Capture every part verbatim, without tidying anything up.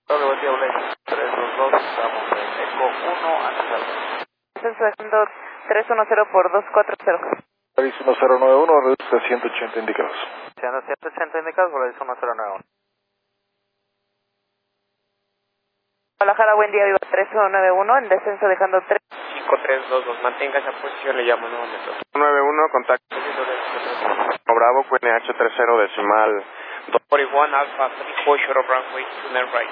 Hola, buen día, Volaris tres dos dos, estamos en Eco uno a Salvador. Descenso dejando tres uno cero por dos cuatro cero. Volaris uno cero nueve uno, reduzca ciento ochenta indicados. Siendo ciento ochenta indicados, Volaris uno cero nueve uno. Guadalajara, buen día, Viva tres uno nueve uno, en descenso dejando tres. cinco tres dos dos, mantenga esa posición, le llamo nuevamente. nueve uno, contacto. Bravo, Q N H treinta decimal dos cuarenta y uno, Alpha tres cuatro, short of runway, tuner right.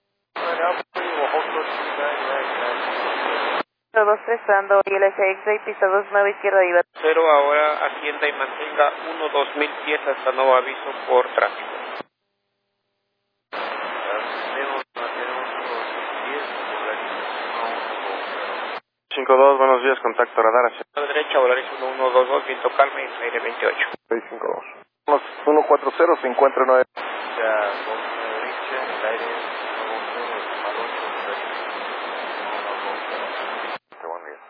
dos tres, dando I L S X, pista dos nueve, izquierda, Viva. Cero, ahora ascienda y mantenga uno dos mil pies hasta nuevo aviso por tráfico. cinco dos, buenos días, contacto radar hacia la derecha, Volaris uno uno dos dos, viento calma y aire veintiocho. seis cinco dos. uno cuatro cero, se encuentra nueve. Ya, dos derecha, el aire uno dos cero, buen día.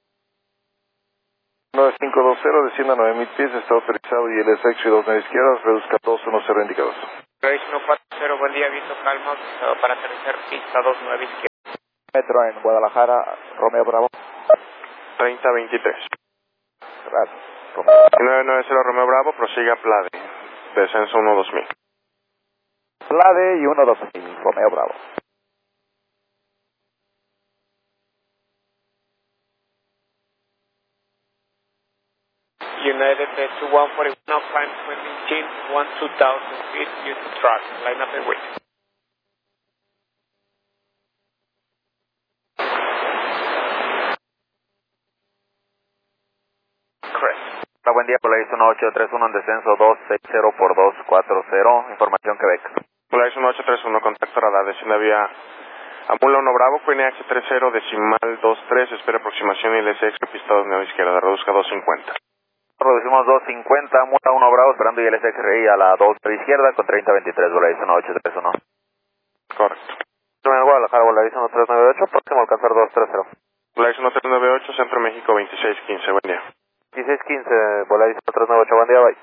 nueve cinco dos cero, descienda nueve mil pies, está autorizado y el S X y dos nueve izquierdas, reduzca dos uno cero indicados. Volaris uno cuatro cero, buen día, viento calma, autorizado para aterrizar pista dos nueve izquierda. Metro en Guadalajara, Romeo Bravo. treinta veintitrés. Gracias, Romeo. nueve nueve cero Romeo Bravo, prosiga Plade, descenso uno dos mil. Plade y uno dos mil, Romeo Bravo. United to one forty-one, now climb twenty, one two thousand feet due to track, line up and wait. Buen día, Polaris uno ocho tres uno en descenso dos seis cero por dos cuatro cero, información Quebec. Polaris uno ocho tres uno, contacto radar, desciende vía Amula uno Bravo, Q N H treinta decimal dos tres, espera aproximación y L S X, pista dos nueve izquierda, reduzca dos cincuenta. Reducimos dos cincuenta, Amula uno Bravo, esperando y L S X a la dos nueve izquierda con treinta veintitrés, Polaris uno ocho tres uno. Correcto. Guadalajara, Polaris uno tres nueve ocho, próximo a alcanzar dos tres cero. Polaris uno tres nueve ocho, Centro México veintiséis quince, buen día. dieciséis quince, Polaris uno tres nueve ocho, buen día, bye.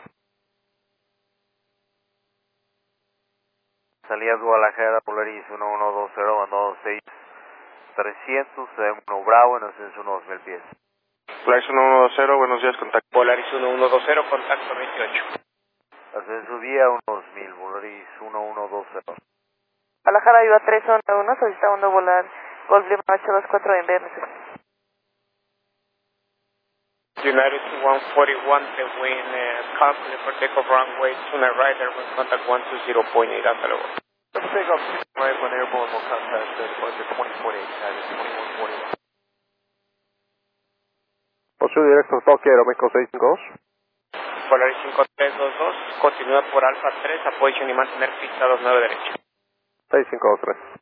Salida Guadalajara, Polaris uno uno dos cero, bando seis trescientos, uno Bravo, en ascenso unos dos mil pies. Polaris uno uno dos cero, buenos días, contacto. Polaris uno uno dos cero, contacto veintiocho. Ascenso vía unos dos mil, Polaris uno uno dos cero. Guadalajara, Viva tres uno uno, solicitando volar Golf Lima ocho dos cuatro en B M C. United to one forty-one, the wind, uh, calculate for takeoff runway, tuner right, airborne contact one two zero point eight, hasta luego. Let's take off right when airborne will contact the departure twenty point eight, United twenty-one forty-one. Posible directo Tokio, Aeroméxico seis cinco dos. Polaris cinco tres dos dos, continúa por Alfa tres, apoyo y mantener pista dos nueve derecha. seis cinco dos tres.